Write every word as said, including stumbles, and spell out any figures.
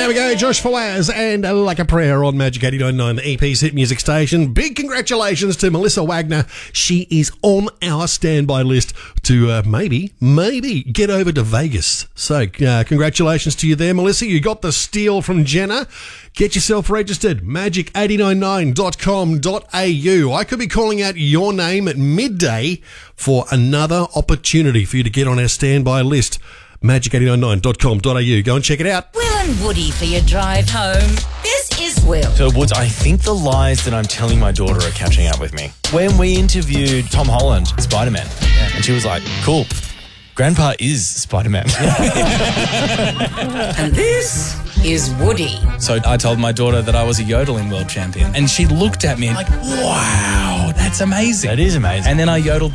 There we go, Josh Fawaz and Like a Prayer on Magic eighty-nine point nine, the E P's hit music station. Big congratulations to Melissa Wagner. She is on our standby list to uh, maybe, maybe get over to Vegas. So uh, congratulations to you there, Melissa. You got the steal from Jenna. Get yourself registered, magic eight nine nine dot com dot a u. I could be calling out your name at midday for another opportunity for you to get on our standby list. magic eight nine nine dot com dot a u. Go and check it out. Will and Woody for your drive home. This is Will. So, Woods, I think the lies that I'm telling my daughter are catching up with me. When we interviewed Tom Holland, Spider-Man, yeah. and she was like, cool, Grandpa is Spider-Man. And this is Woody. So I told my daughter that I was a yodeling world champion, and she looked at me like, wow, that's amazing. That is amazing. And then I yodeled